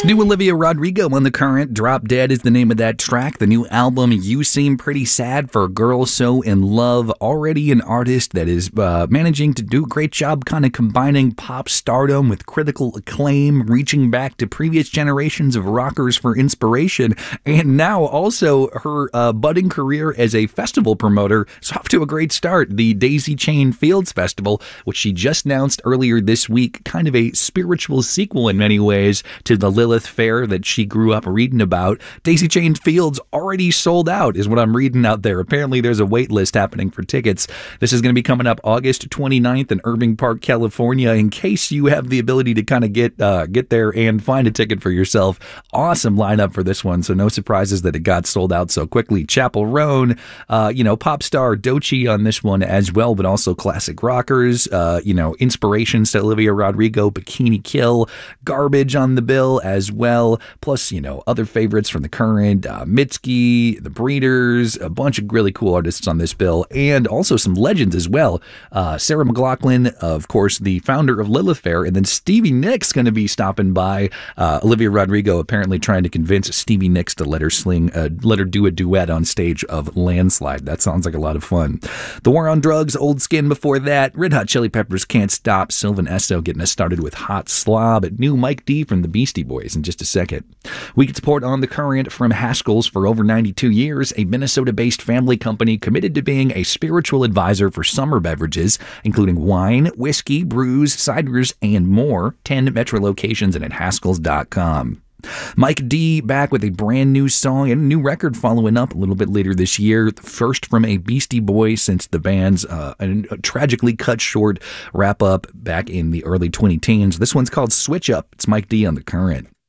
It's new Olivia Rodrigo on The Current. Drop Dead is the name of that track. The new album, You Seem Pretty Sad for a Girl So in Love. Already an artist that is managing to do a great job kind of combining pop stardom with critical acclaim, reaching back to previous generations of rockers for inspiration. And now also her budding career as a festival promoter is off to a great start. The Daisy Chain Fields Festival, which she just announced earlier this week, kind of a spiritual sequel in many ways to the Lilith Fair that she grew up reading about. Daisy Chain Fields already sold out is what I'm reading out there. Apparently there's a wait list happening for tickets. This is going to be coming up August 29th in Irving Park, California. In case you have the ability to kind of get there and find a ticket for yourself. Awesome lineup for this one, so no surprises that it got sold out so quickly. Chappell Roan, pop star Doechii on this one as well, but also classic rockers, inspirations to Olivia Rodrigo, Bikini Kill, Garbage on the bill as well, plus, other favorites from The Current, Mitski, The Breeders, a bunch of really cool artists on this bill, and also some legends as well. Sarah McLachlan, of course, the founder of Lilith Fair, and then Stevie Nicks going to be stopping by. Olivia Rodrigo apparently trying to convince Stevie Nicks to let her do a duet on stage of Landslide. That sounds like a lot of fun. The War on Drugs, Old Skin before that, Red Hot Chili Peppers, Can't Stop, Sylvan Esso getting us started with Hot Slob, new Mike D from the Beastie Boys in just a second. We get support on The Current from Haskell's for over 92 years, a Minnesota-based family company committed to being a spiritual advisor for summer beverages, including wine, whiskey, brews, ciders, and more. 10 metro locations and at Haskells.com. Mike D back with a brand new song and a new record following up a little bit later this year. The first from a Beastie Boy since the band's tragically cut short wrap up back in the early 2010s. This one's called Switch Up. It's Mike D on The Current.